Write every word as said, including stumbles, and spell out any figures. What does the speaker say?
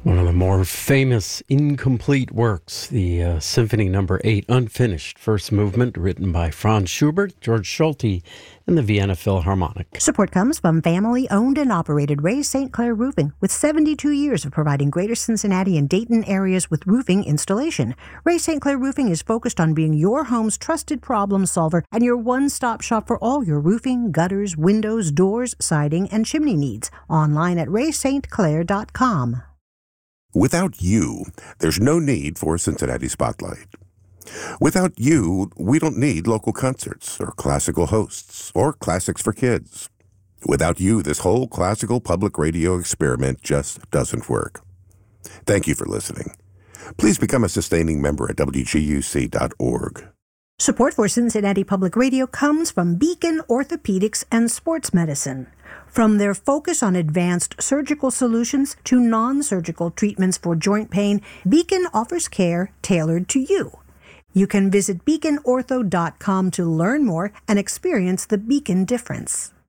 One of the more famous incomplete works, the uh, Symphony Number eight, Unfinished First Movement, written by Franz Schubert, George Schulte, and the Vienna Philharmonic. Support comes from family-owned and operated Ray Saint Clair Roofing, with seventy-two years of providing Greater Cincinnati and Dayton areas with roofing installation. Ray Saint Clair Roofing is focused on being your home's trusted problem solver and your one-stop shop for all your roofing, gutters, windows, doors, siding, and chimney needs. Online at ray saint clair dot com. Without you, there's no need for Cincinnati Spotlight. Without you, we don't need local concerts or classical hosts or classics for kids. Without you, this whole classical public radio experiment just doesn't work. Thank you for listening. Please become a sustaining member at w g u c dot org. Support for Cincinnati Public Radio comes from Beacon Orthopedics and Sports Medicine. From their focus on advanced surgical solutions to non-surgical treatments for joint pain, Beacon offers care tailored to you. You can visit beacon ortho dot com to learn more and experience the Beacon difference.